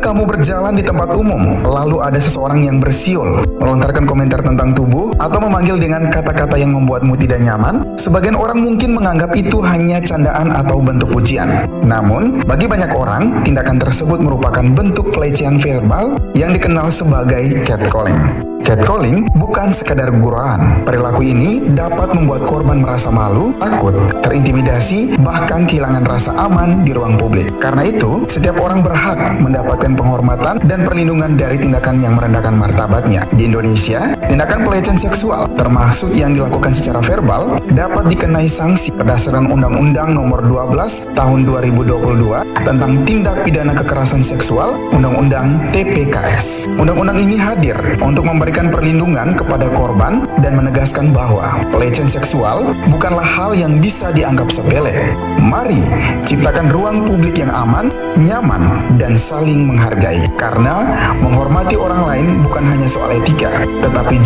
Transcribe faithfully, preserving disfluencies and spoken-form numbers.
kamu berjalan di tempat umum, lalu ada seseorang yang bersiul, melontarkan komentar tentang tubuh, atau memanggil dengan kata-kata yang membuatmu tidak nyaman, sebagian orang mungkin menganggap itu hanya candaan atau bentuk pujian. Namun, bagi banyak orang, tindakan tersebut merupakan bentuk pelecehan verbal yang dikenal sebagai catcalling. Catcalling bukan sekadar gurauan. Perilaku ini dapat membuat korban merasa malu, takut, terintimidasi, bahkan kehilangan rasa aman di ruang publik. Karena itu, setiap orang berhak mendapatkan penghormatan dan perlindungan dari tindakan yang merendahkan martabatnya. Di Indonesia, tindakan pelecehan seksual, termasuk yang dilakukan secara verbal, dapat dikenai sanksi berdasarkan Undang-Undang Nomor dua belas Tahun dua ribu dua puluh dua tentang tindak pidana kekerasan seksual, Undang-Undang T P K S. Undang-undang ini hadir untuk memberikan perlindungan kepada korban dan menegaskan bahwa pelecehan seksual bukanlah hal yang bisa dianggap sepele. Mari ciptakan ruang publik yang aman, nyaman, dan saling menghargai. Karena menghormati orang lain bukan hanya soal etika, tetapi